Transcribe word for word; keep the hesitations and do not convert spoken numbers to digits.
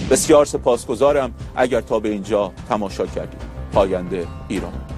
بسیار سپاسگزارم اگر تا به اینجا تماشا کردید. پاینده ایران.